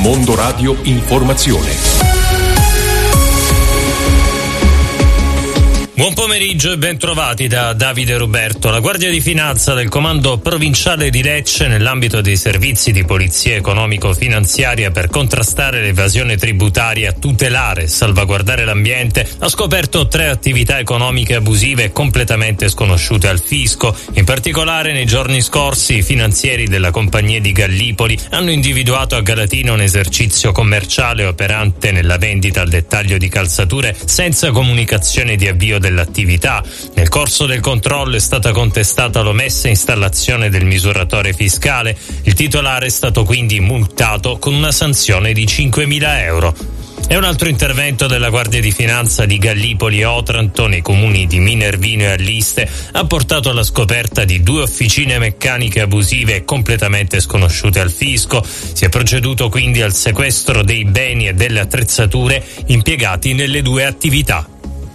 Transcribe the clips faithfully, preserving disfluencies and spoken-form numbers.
Mondo Radio Informazione. Buon pomeriggio e ben trovati da Davide Roberto. La Guardia di Finanza del Comando Provinciale di Lecce, nell'ambito dei servizi di polizia economico-finanziaria per contrastare l'evasione tributaria, tutelare e salvaguardare l'ambiente, ha scoperto tre attività economiche abusive completamente sconosciute al fisco. In particolare, nei giorni scorsi, i finanzieri della compagnia di Gallipoli hanno individuato a Galatina un esercizio commerciale operante nella vendita al dettaglio di calzature senza comunicazione di avvio dell'attività. Nel corso del controllo è stata contestata l'omessa installazione del misuratore fiscale. Il titolare è stato quindi multato con una sanzione di cinquemila euro. E un altro intervento della Guardia di Finanza di Gallipoli e Otranto nei comuni di Minervino e Alliste ha portato alla scoperta di due officine meccaniche abusive completamente sconosciute al fisco. Si è proceduto quindi al sequestro dei beni e delle attrezzature impiegati nelle due attività.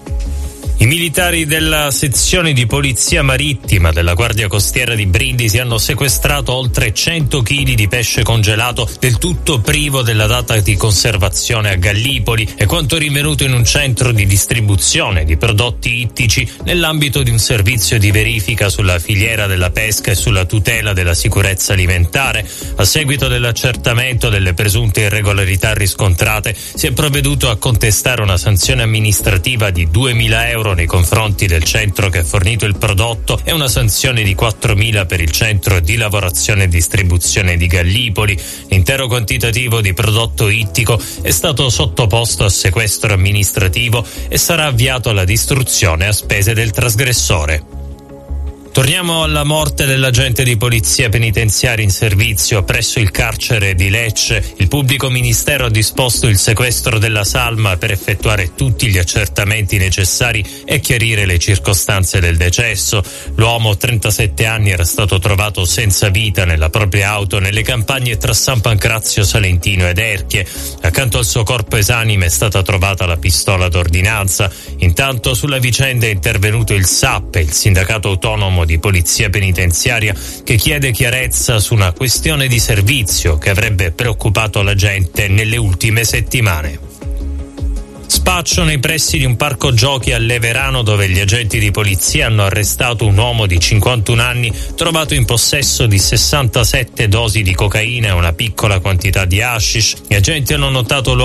I militari della sezione di polizia marittima della Guardia Costiera di Brindisi hanno sequestrato oltre cento chili di pesce congelato del tutto privo della data di conservazione a Gallipoli, e quanto rinvenuto in un centro di distribuzione di prodotti ittici nell'ambito di un servizio di verifica sulla filiera della pesca e sulla tutela della sicurezza alimentare. A seguito dell'accertamento delle presunte irregolarità riscontrate, si è provveduto a contestare una sanzione amministrativa di duemila euro nei confronti del centro che ha fornito il prodotto e una sanzione di quattromila per il centro di lavorazione e distribuzione di Gallipoli. L'intero quantitativo di prodotto ittico è stato sottoposto a sequestro amministrativo e sarà avviato alla distruzione a spese del trasgressore. Torniamo alla morte dell'agente di polizia penitenziaria in servizio presso il carcere di Lecce. Il pubblico ministero ha disposto il sequestro della salma per effettuare tutti gli accertamenti necessari e chiarire le circostanze del decesso. L'uomo, trentasette anni, era stato trovato senza vita nella propria auto nelle campagne tra San Pancrazio Salentino ed Erchie. Accanto al suo corpo esanime è stata trovata la pistola d'ordinanza. Intanto sulla vicenda è intervenuto il S A P, il sindacato autonomo di polizia penitenziaria, che chiede chiarezza su una questione di servizio che avrebbe preoccupato la gente nelle ultime settimane. Spaccio nei pressi di un parco giochi a Leverano, dove gli agenti di polizia hanno arrestato un uomo di cinquantuno anni trovato in possesso di sessantasette dosi di cocaina e una piccola quantità di hashish. Gli agenti hanno notato